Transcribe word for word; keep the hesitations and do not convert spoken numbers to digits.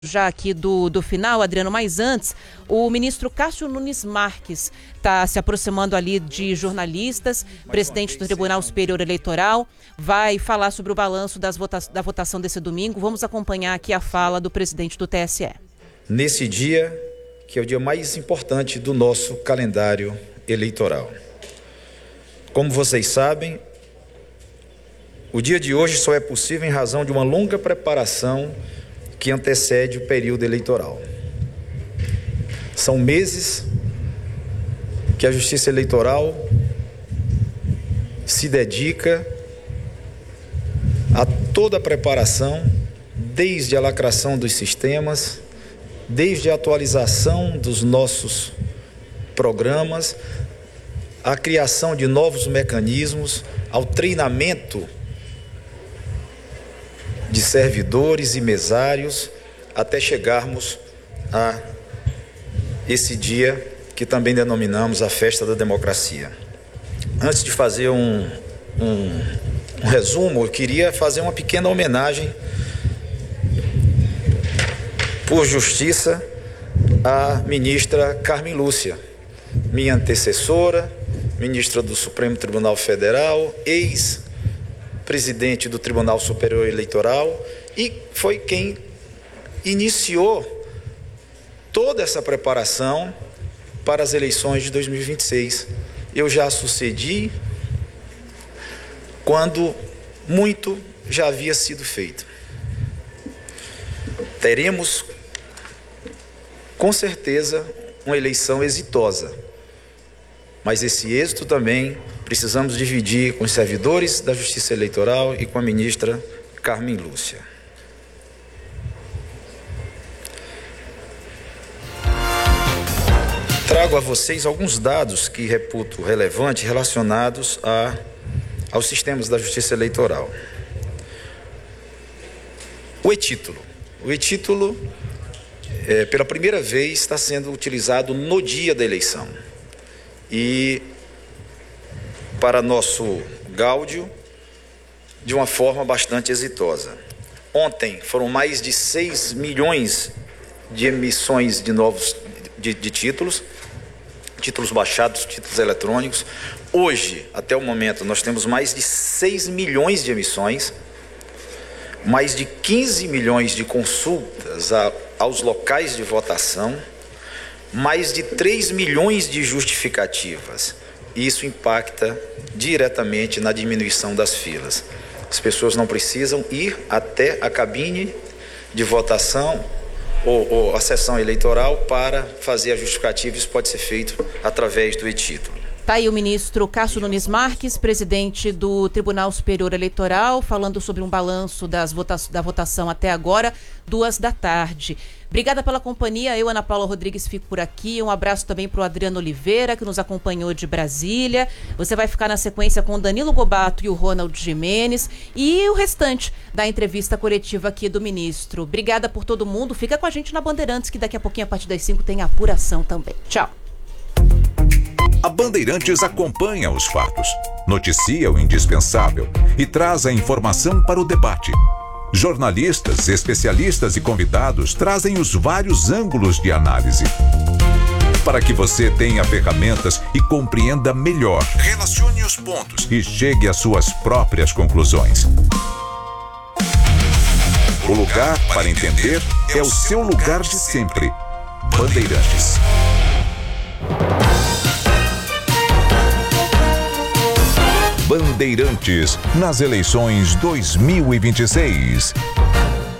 Já aqui do, do final, Adriano, mas antes, o ministro Cássio Nunes Marques está se aproximando ali de jornalistas, presidente do Tribunal Superior Eleitoral, vai falar sobre o balanço das vota- da votação desse domingo. Vamos acompanhar aqui a fala do presidente do T S E. Nesse dia, que é o dia mais importante do nosso calendário eleitoral. Como vocês sabem, o dia de hoje só é possível em razão de uma longa preparação que antecede o período eleitoral. São meses que a Justiça Eleitoral se dedica a toda a preparação, desde a lacração dos sistemas, desde a atualização dos nossos programas, a criação de novos mecanismos, ao treinamento de servidores e mesários, até chegarmos a esse dia que também denominamos a Festa da Democracia. Antes de fazer um, um, um resumo, eu queria fazer uma pequena homenagem, por justiça, à ministra Carmen Lúcia, minha antecessora, ministra do Supremo Tribunal Federal, ex presidente do Tribunal Superior Eleitoral, e foi quem iniciou toda essa preparação para as eleições de dois mil e vinte e seis. Eu já a sucedi quando muito já havia sido feito. Teremos, com certeza, uma eleição exitosa, mas esse êxito também precisamos dividir com os servidores da Justiça Eleitoral e com a ministra Carmen Lúcia. Trago a vocês alguns dados que reputo relevantes relacionados a, aos sistemas da Justiça Eleitoral. O e-título. O e-título, é, pela primeira vez, está sendo utilizado no dia da eleição. E, para nosso gáudio, de uma forma bastante exitosa. Ontem foram mais de seis milhões de emissões de novos de, de títulos, títulos baixados, títulos eletrônicos. Hoje, até o momento, nós temos mais de seis milhões de emissões, mais de quinze milhões de consultas a, aos locais de votação, mais de três milhões de justificativas. Isso impacta diretamente na diminuição das filas. As pessoas não precisam ir até a cabine de votação ou, ou a sessão eleitoral para fazer a justificativa. Isso pode ser feito através do e-título. Está aí o ministro Cássio Nunes Marques, presidente do Tribunal Superior Eleitoral, falando sobre um balanço das vota- da votação até agora, duas da tarde. Obrigada pela companhia, eu, Ana Paula Rodrigues, fico por aqui. Um abraço também para o Adriano Oliveira, que nos acompanhou de Brasília. Você vai ficar na sequência com o Danilo Gobato e o Ronald Gimenez e o restante da entrevista coletiva aqui do ministro. Obrigada por todo mundo. Fica com a gente na Bandeirantes, que daqui a pouquinho, a partir das cinco, tem apuração também. Tchau. A Bandeirantes acompanha os fatos, noticia o indispensável e traz a informação para o debate. Jornalistas, especialistas e convidados trazem os vários ângulos de análise, para que você tenha ferramentas e compreenda melhor, relacione os pontos e chegue às suas próprias conclusões. O lugar para entender é o seu lugar de sempre. Bandeirantes. Bandeirantes nas eleições dois mil e vinte e seis.